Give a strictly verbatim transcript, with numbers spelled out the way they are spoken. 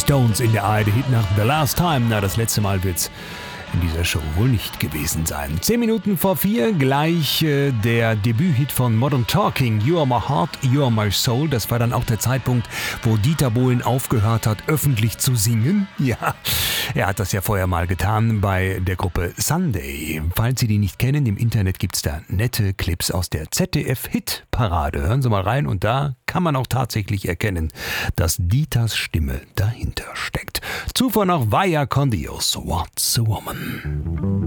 Stones in der A R D-Hitnacht The Last Time. Na, das letzte Mal wird's in dieser Show wohl nicht gewesen sein. Zehn Minuten vor vier, gleich äh, der Debüthit von Modern Talking, You Are My Heart, You Are My Soul. Das war dann auch der Zeitpunkt, wo Dieter Bohlen aufgehört hat, öffentlich zu singen. Ja, er hat das ja vorher mal getan bei der Gruppe Sunday. Falls Sie die nicht kennen, im Internet gibt's da nette Clips aus der Z D F-Hit-Parade. Hören Sie mal rein und da kann man auch tatsächlich erkennen, dass Dieters Stimme dahinter steckt. Zuvor noch Vaya con Dios, What's a Woman?